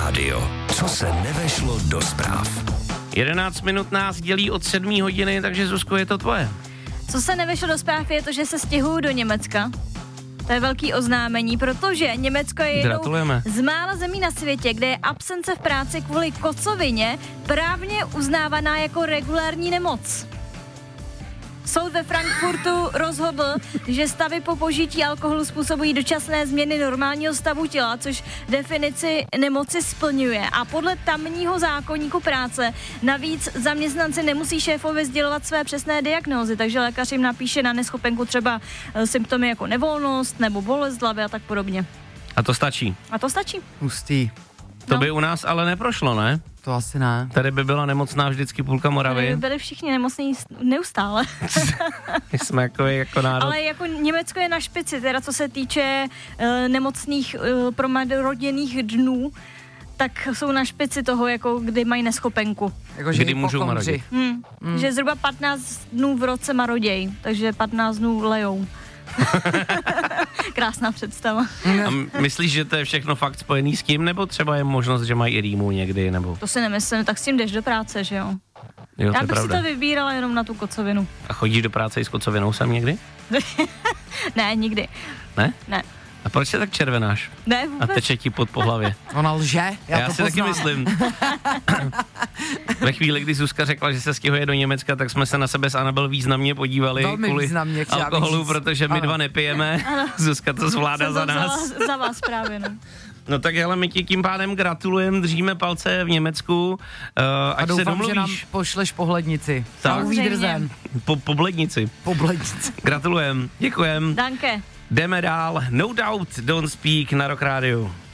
Rádio. Co se nevešlo do zpráv. 11 minut nás dělí od 7 hodiny, takže Zuzko, je to tvoje. Co se nevešlo do zpráv je to, že se stěhuju do Německa. To je velký oznámení, protože Německo je jednou z mála zemí na světě, kde je absence v práci kvůli kocovině právně uznávaná jako regulární nemoc. Soud ve Frankfurtu rozhodl, že stavy po požití alkoholu způsobují dočasné změny normálního stavu těla, což definici nemoci splňuje. A podle tamního zákoníku práce navíc zaměstnanci nemusí šéfovi sdělovat své přesné diagnózy, takže lékař jim napíše na neschopenku třeba symptomy jako nevolnost nebo bolest hlavy a tak podobně. A to stačí? A to stačí. Hustý. To by u nás ale neprošlo, ne? To asi ne. Tady by byla nemocná vždycky půlka Moravy. Tady by byli všichni nemocní neustále. My jsme jako národ. Ale jako Německo je na špici, teda co se týče nemocných promaroděných dnů, tak jsou na špici toho, jako kdy mají neschopenku. Jako, kdy můžou marodit. Že zhruba 15 dnů v roce maroděj, takže 15 dnů lejou. Krásná představa. A myslíš, že to je všechno fakt spojený s tím, nebo třeba je možnost, že mají i rýmu někdy, nebo? To si nemyslím, tak s tím jdeš do práce, že jo? Jo, já bych si to vybírala jenom na tu kocovinu. A chodíš do práce i s kocovinou sem někdy? Ne, nikdy. Ne? Ne. A proč se tak červenáš? Ne, vůbec. A teče ti pod po hlavě? Ona lže, já si taky myslím. Ve chvíli, kdy Zuzka řekla, že se stěhuje do Německa, tak jsme se na sebe s Anabel významně podívali kvůli alkoholu, protože my dva nepijeme. Ano. Zuzka to zvládá za nás. Za vás právě, no. No tak hele, my ti tím pádem gratulujeme, držíme palce v Německu, ať doufám, se domluvíš. Že nám pošleš pohlednici. Po blednici. Gratulujem, děkujem. Danke. Jdeme dál, No Doubt, Don't Speak na Rock Radio.